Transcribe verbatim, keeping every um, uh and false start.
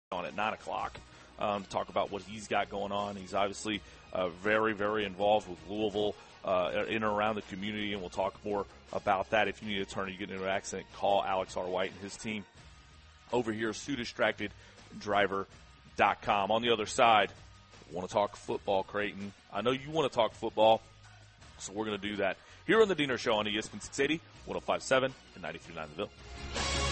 on at nine o'clock um, to talk about what he's got going on. He's obviously uh, very, very involved with Louisville uh, in and around the community, and we'll talk more about that. If you need an attorney, you get into an accident, call Alex R. White and his team over here, sue distracted driver dot com. On the other side, want to talk football, Creighton. I know you want to talk football, so we're going to do that here on the Diener Show on E S P N six eighty, one oh five point seven, and ninety-three point nine The Ville.